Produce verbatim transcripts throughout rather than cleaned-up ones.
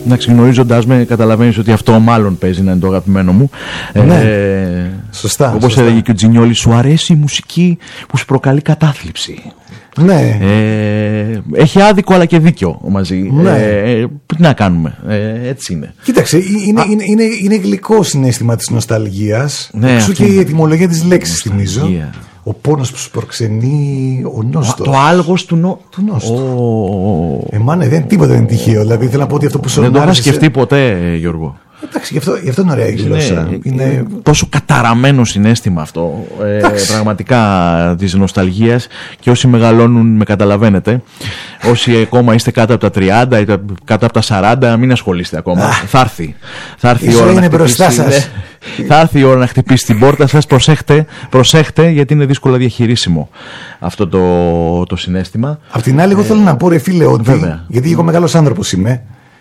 Εντάξει, γνωρίζοντας με, καταλαβαίνεις ότι αυτό μάλλον παίζει να είναι το αγαπημένο μου. Ναι. Ε, σωστά. Όπως σωστά. έλεγε και ο Τζινιόλης, σου αρέσει η μουσική που σου προκαλεί κατάθλιψη. Ναι. Ε, έχει άδικο αλλά και δίκιο μαζί. Ναι. Ε, τι να κάνουμε. Ε, έτσι είναι. Κοίταξε, είναι, είναι, είναι, είναι γλυκό συναίσθημα της νοσταλγίας. Ναι, Εξού και είναι. η ετυμολογία της λέξης, θυμίζω. Ο πόνος που σου προξενεί ο νόστος. Το άλγος του, νο... του νόστου. Oh. Ε, μάνε, δεν τίποτα δεν είναι τυχαίο. Δηλαδή θέλω να πω ότι αυτό που σου δεν το είχα άρεσε... σκεφτεί ποτέ, Γιώργο. Εντάξει, γι' αυτό, γι' αυτό είναι ωραία η γλώσσα. Είναι, είναι... είναι τόσο καταραμένο συναίσθημα αυτό, ε, πραγματικά, της νοσταλγίας, και όσοι μεγαλώνουν με καταλαβαίνετε. Όσοι ακόμα είστε κάτω από τα τριάντα ή κάτω από τα σαράντα, μην ασχολείστε ακόμα. Θα έρθει. Θα έρθει η ώρα είναι να μπροστά χτυπήσει, σας. ναι. Θα έρθει η ώρα να χτυπήσει την πόρτα σας. Προσέχτε, προσέχτε, γιατί είναι δύσκολα διαχειρίσιμο αυτό το, το συναίσθημα. Απ' την άλλη, εγώ θέλω να πω, ρε φίλε, ότι. Βέβαια. Γιατί εγώ μεγάλος άνθρωπος είμαι.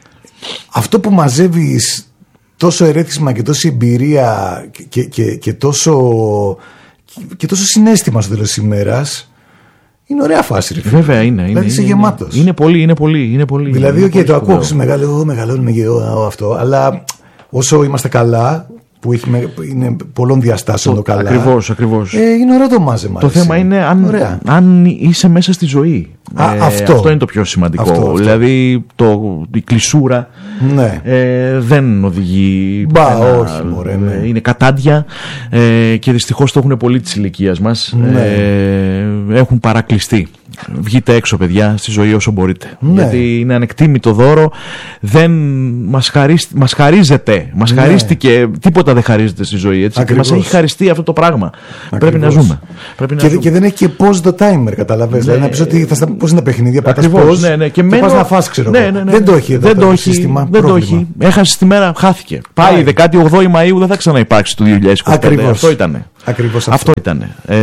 Αυτό που μαζεύεις τόσο ερέθισμα και τόση εμπειρία και, και, και, και, τόσο, και τόσο συναίσθημα στο τέλος της ημέρας, είναι ωραία φάση, ρε φίλε. Βέβαια είναι. είναι Δηλαδή είσαι είναι, γεμάτος. Είναι πολύ, είναι πολύ. Είναι πολύ Δηλαδή, είναι okay, πολύ το σπουδαίο. ακούω, μεγάλο, εγώ μεγαλώνουμε και εγώ αυτό, αλλά όσο είμαστε καλά, που έχει, είναι πολλών διαστάσεων το, το καλά. Ακριβώς, ακριβώς. Ε, είναι ωραίο το μάζεμα. Το θέμα είναι αν, αν είσαι μέσα στη ζωή. Α, ε, αυτό. αυτό είναι το πιο σημαντικό. Αυτό, αυτό. Δηλαδή το, η κλεισούρα, ναι. ε, δεν οδηγεί. Μπα, ένα, όχι, μωρέ, ναι. Είναι κατάντια, ε, και δυστυχώς το έχουν πολλοί της ηλικίας μας. Ναι. Ε, έχουν παρακλειστεί. Βγείτε έξω, παιδιά, στη ζωή όσο μπορείτε. Ναι. Γιατί είναι ανεκτήμητο δώρο. Δεν μας, χαρίσ, μας χαρίζεται. Μας ναι. χαρίστηκε. Τίποτα δεν χαρίζεται στη ζωή. Έτσι. Και μας έχει χαριστεί αυτό το πράγμα. Πρέπει να ζούμε. Πρέπει να και, ζούμε. Και δεν έχει και pause the timer, καταλαβαίνεις. Ναι. Δηλαδή να πεις ότι θα στα, πώς είναι τα παιχνίδια. Πατάς pause, ναι, ναι. Και, και μένω... πας να φας, ξέρω. Ναι, ναι, ναι. Δεν το έχει εδώ δεν το, το έχει, σύστημα. Δεν το έχει. Έχασε τη μέρα, χάθηκε. Πάει, Πάει. δεκάτη ογδόη Μαΐου δεν θα ξαναυπάρξει το δύο χιλιάδες είκοσι πέντε. Ακριβώς. Αυτό ήτανε. Ακριβώς αυτό. αυτό ήτανε. Ε...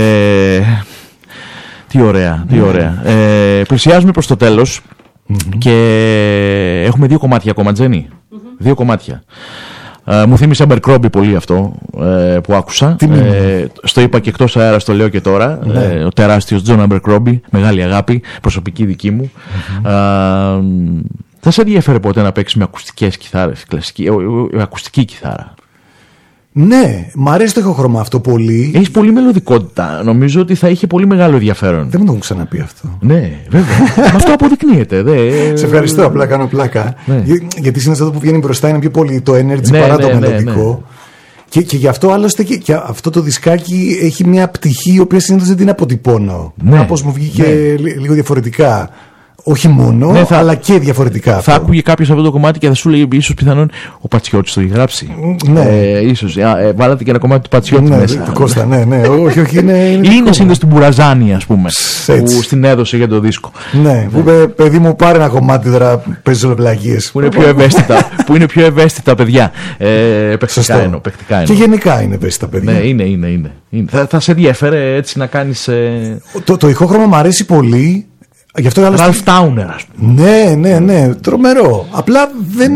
Τι ωραία, τι ωραία. Ε, πλησιάζουμε προς το τέλος mm-hmm. και έχουμε δύο κομμάτια ακόμα, Τζένι. Mm-hmm. Δύο κομμάτια. Ε, μου θύμισε Abercrombie πολύ αυτό ε, που άκουσα. Ε, στο είπα και εκτός αέρα, το λέω και τώρα. Mm-hmm. Ε, ο τεράστιος John Abercrombie, μεγάλη αγάπη, προσωπική δική μου. Mm-hmm. Ε, θα σε ενδιαφέρε ποτέ να παίξεις με ακουστικές κιθάρες, κλασική, ε, ε, ακουστική κιθάρα? Ναι, μ' αρέσει το ηχοχρώμα αυτό πολύ. Έχει πολύ μελωδικότητα. Νομίζω ότι θα είχε πολύ μεγάλο ενδιαφέρον. Δεν μου το έχουν ξαναπεί αυτό. Ναι, βέβαια. Αυτό αποδεικνύεται. Δε... Σε ευχαριστώ, απλά κάνω πλάκα. Ναι. Για, γιατί συνήθως αυτό που βγαίνει μπροστά είναι πιο πολύ το energy ναι, παρά ναι, το ναι, μελωδικό. Ναι. Και, και γι' αυτό άλλωστε και, και αυτό το δισκάκι έχει μια πτυχή η οποία συνήθως δεν την αποτυπώνω. Ναι, κάπως μου βγήκε ναι. λίγο διαφορετικά. Όχι μόνο, ναι, θα, αλλά και διαφορετικά. Θα αυτό. άκουγε κάποιος αυτό το κομμάτι και θα σου λέει ίσως πιθανόν ο Πατσιώτης το έχει γράψει. Ναι. Ε, ίσως. Ε, βάλατε και ένα κομμάτι του Πατσιώτη ναι, μέσα. Του Κώστα, ναι, ναι. όχι, όχι, είναι. είναι Ή είναι συνήθως του Μπουραζάνη, ας πούμε. Έτσι. Που στην έδωσε για το δίσκο. Ναι, που είπε, παιδί μου, πάρε ένα κομμάτι τώρα, παίζει ολοπλαγίες. Που είναι πιο ευαίσθητα, που είναι πιο ευαίσθητα παιδιά. Ε, παιχτικά εννοώ. Και γενικά είναι ευαίσθητα παιδιά. Ναι, είναι, είναι. είναι. είναι. Θα, θα σε ενδιαφέρε έτσι να κάνεις. Ε... Το, το ηχόχρωμα μου αρέσει πολύ. Γι' αυτό Ralph Towner, ας πούμε. Ναι, ναι, ναι, τρομερό. Απλά δεν.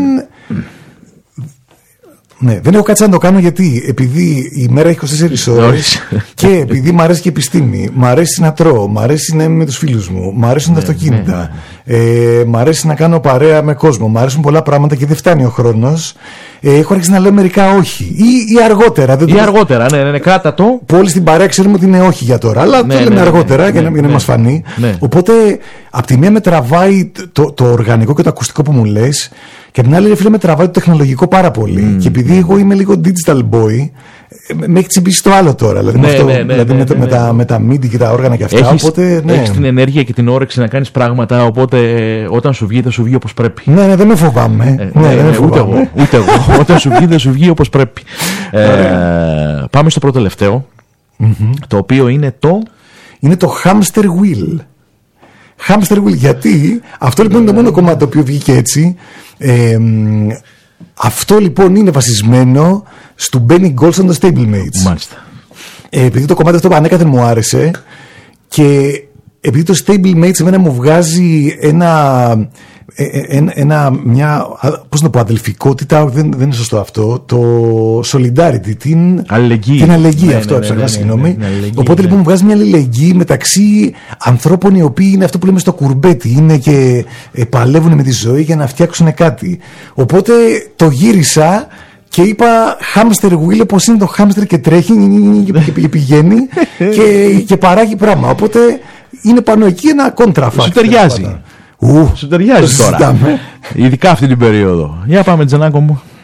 Ναι, δεν έχω κάτσει να το κάνω γιατί επειδή η μέρα έχει είκοσι τέσσερις ώρες και επειδή μου αρέσει και η επιστήμη, μου αρέσει να τρώω, μου αρέσει να είμαι με τους φίλους μου, μου αρέσουν τα αυτοκίνητα, ε, μου αρέσει να κάνω παρέα με κόσμο, μου αρέσουν πολλά πράγματα και δεν φτάνει ο χρόνος. Ε, έχω αρχίσει να λέω μερικά όχι. Ή, ή αργότερα. Δεν ή το... αργότερα, ναι, ναι, ναι, κράτα το. Που όλοι στην παρέα ξέρουμε ότι είναι όχι για τώρα, αλλά ναι, το λέμε ναι, αργότερα ναι, για να, ναι, να ναι, μας φανεί. Ναι. Οπότε, απ' τη μία με τραβάει το, το οργανικό και το ακουστικό που μου λες, και απ' την άλλη, φίλε, με τραβάει το τεχνολογικό πάρα πολύ. Mm. Και επειδή εγώ είμαι λίγο digital boy, με έχει τσιμπήσει το άλλο τώρα. Δηλαδή, ναι, με, αυτό, ναι, ναι, δηλαδή ναι, ναι, με, ναι, ναι. με τα μίντι και τα όργανα και αυτά. Έχεις, οπότε, ναι. έχεις την ενέργεια και την όρεξη να κάνεις πράγματα. Οπότε όταν σου βγει, θα σου βγει όπως πρέπει. Ναι, ναι, δεν με φοβάμαι. Ε, ναι, ναι, δεν ναι, με φοβάμαι. Ούτε εγώ. Ούτε εγώ. Όταν σου βγει, θα σου βγει όπως πρέπει. ε, πάμε στο πρώτο τελευταίο. Mm-hmm. Το οποίο είναι το. Είναι το Hamster Wheel. Hamster Wheel. Γιατί αυτό λοιπόν είναι το μόνο κομμάτι το οποίο βγήκε έτσι. Ε, αυτό λοιπόν είναι βασισμένο στο Benny Golson το Stablemates. Μάλιστα. Ε, επειδή το κομμάτι αυτό ανέκαθεν μου άρεσε και επειδή το Stablemates εμένα μου βγάζει ένα ένα, μια, πώς να πω, αδελφικότητα, δεν, δεν είναι σωστό αυτό, το solidarity, την αλληλεγγύη, την αλληλεγγύη, ναι, αυτό ναι, έψαχνα, ναι, ναι, συγγνώμη. Ναι, ναι, ναι, οπότε λοιπόν βγάζει μια αλληλεγγύη μεταξύ ανθρώπων οι οποίοι είναι αυτό που λέμε στο κουρμπέτι, είναι και παλεύουν με τη ζωή για να φτιάξουν κάτι. Οπότε το γύρισα και είπα hamster wheel, πως είναι το hamster και τρέχει και πηγαίνει και, και παράγει πράγμα. Οπότε είναι πάνω εκεί ένα contrafact. Σου ταιριάζει. Ου, Σου ταιριάζει τώρα. Ειδικά αυτή την περίοδο. Για πάμε, Τζανάκο μου.